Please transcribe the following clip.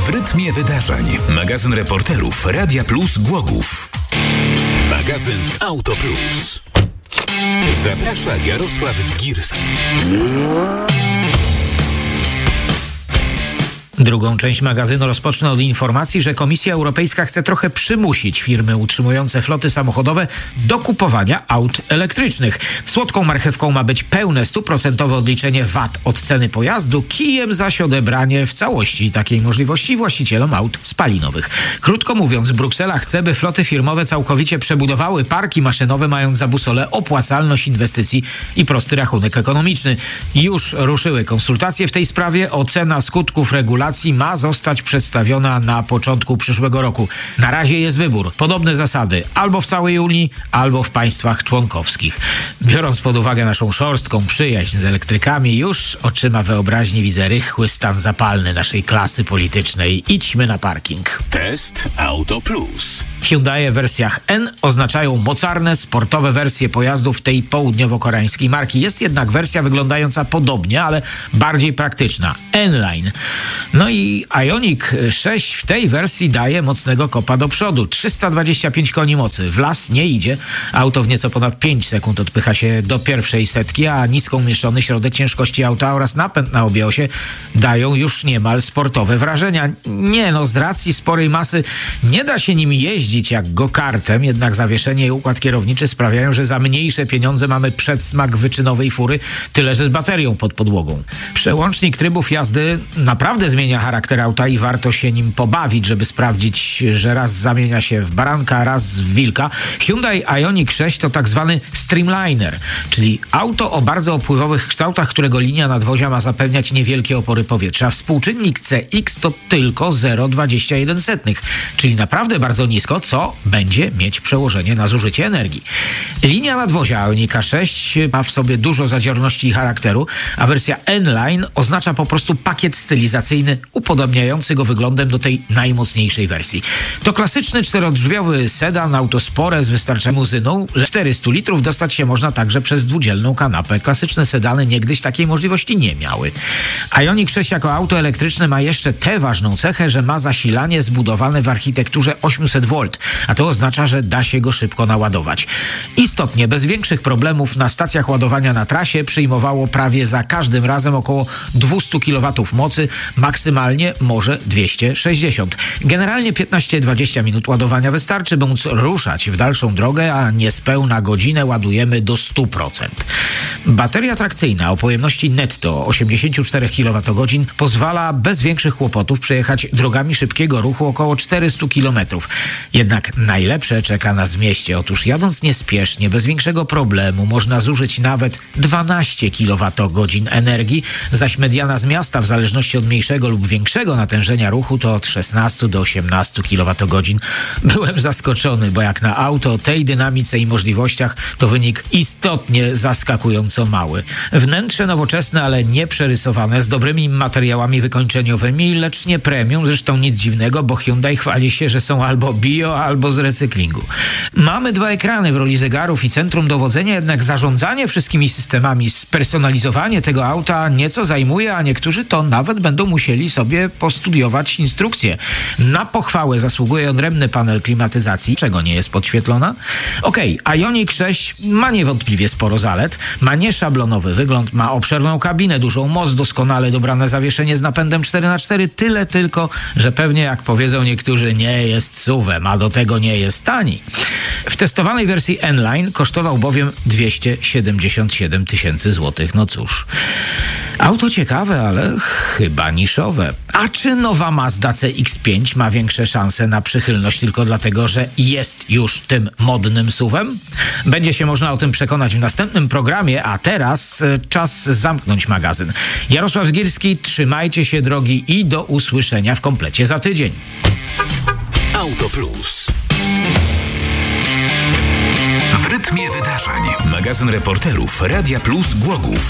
W rytmie wydarzeń. Magazyn reporterów Radia Plus Głogów. Magazyn Auto Plus. Zaprasza Jarosław Zgirski. Drugą część magazynu rozpocznę od informacji, że Komisja Europejska chce trochę przymusić firmy utrzymujące floty samochodowe do kupowania aut elektrycznych. Słodką marchewką ma być pełne 100% odliczenie VAT od ceny pojazdu, kijem zaś odebranie w całości takiej możliwości właścicielom aut spalinowych. Krótko mówiąc, Bruksela chce, by floty firmowe całkowicie przebudowały parki maszynowe, mając za busolę opłacalność inwestycji i prosty rachunek ekonomiczny. Już ruszyły konsultacje w tej sprawie. Ocena skutków regulacji ma zostać przedstawiona na początku przyszłego roku. Na razie jest wybór. Podobne zasady albo w całej Unii, albo w państwach członkowskich. Biorąc pod uwagę naszą szorstką przyjaźń z elektrykami, już oczyma wyobraźni widzę rychły stan zapalny naszej klasy politycznej. Idźmy na parking. Test Auto Plus. Hyundai w wersjach N oznaczają mocarne, sportowe wersje pojazdów tej południowo-koreańskiej marki. Jest jednak wersja wyglądająca podobnie, ale bardziej praktyczna. N-Line. No i Ioniq 6 w tej wersji daje mocnego kopa do przodu. 325 koni mocy. W las nie idzie. Auto w nieco ponad 5 sekund odpycha się do pierwszej setki, a nisko umieszczony środek ciężkości auta oraz napęd na obie osie dają już niemal sportowe wrażenia. Z racji sporej masy nie da się nimi jeździć jak go-kartem, jednak zawieszenie i układ kierowniczy sprawiają, że za mniejsze pieniądze mamy przedsmak wyczynowej fury, tyle że z baterią pod podłogą. Przełącznik trybów jazdy naprawdę zmienia charakter auta i warto się nim pobawić, żeby sprawdzić, że raz zamienia się w baranka, raz w wilka. Hyundai Ioniq 6 to tak zwany streamliner, czyli auto o bardzo opływowych kształtach, którego linia nadwozia ma zapewniać niewielkie opory powietrza. Współczynnik CX to tylko 0,21, czyli naprawdę bardzo nisko, co będzie mieć przełożenie na zużycie energii. Linia nadwozia Ioniqa 6 ma w sobie dużo zadziorności i charakteru, a wersja N-Line oznacza po prostu pakiet stylizacyjny upodobniający go wyglądem do tej najmocniejszej wersji. To klasyczny czterodrzwiowy sedan, auto spore z wystarczającą limuzyną. 400 litrów dostać się można także przez dwudzielną kanapę. Klasyczne sedany niegdyś takiej możliwości nie miały. Ioniq 6 jako auto elektryczne ma jeszcze tę ważną cechę, że ma zasilanie zbudowane w architekturze 800 V, a to oznacza, że da się go szybko naładować. Istotnie, bez większych problemów na stacjach ładowania na trasie przyjmowało prawie za każdym razem około 200 kW mocy, maksymalnie może 260. Generalnie 15-20 minut ładowania wystarczy, by móc ruszać w dalszą drogę, a niespełna godzinę ładujemy do 100%. Bateria trakcyjna o pojemności netto 84 kWh pozwala bez większych kłopotów przejechać drogami szybkiego ruchu około 400 km. Jednak najlepsze czeka nas w mieście. Otóż jadąc niespiesznie, bez większego problemu można zużyć nawet 12 kWh energii, zaś mediana z miasta w zależności od mniejszego lub większego natężenia ruchu to od 16 do 18 kWh. Byłem zaskoczony, bo jak na auto o tej dynamice i możliwościach to wynik istotnie zaskakująco mały. Wnętrze nowoczesne, ale nie przerysowane, z dobrymi materiałami wykończeniowymi, lecz nie premium, zresztą nic dziwnego, bo Hyundai chwali się, że są albo bio, albo z recyklingu. Mamy 2 ekrany w roli zegarów i centrum dowodzenia, jednak zarządzanie wszystkimi systemami, spersonalizowanie tego auta nieco zajmuje, a niektórzy to nawet będą musieli sobie postudiować instrukcje. Na pochwałę zasługuje odrębny panel klimatyzacji, czego nie jest podświetlona. Ioniq 6 ma niewątpliwie sporo zalet. Ma nieszablonowy wygląd, ma obszerną kabinę, dużą moc, doskonale dobrane zawieszenie z napędem 4x4, tyle tylko, że pewnie jak powiedzą niektórzy, nie jest SUV-em, a do tego nie jest tani. W testowanej wersji N-Line kosztował bowiem 277 000 złotych. No cóż, auto ciekawe, ale chyba niszowe. A czy nowa Mazda CX-5 ma większe szanse na przychylność tylko dlatego, że jest już tym modnym SUV-em? Będzie się można o tym przekonać w następnym programie, a teraz czas zamknąć magazyn. Jarosław Zgirski, trzymajcie się drogi i do usłyszenia w komplecie za tydzień. Auto Plus. W rytmie wydarzeń. Magazyn reporterów Radia Plus Głogów.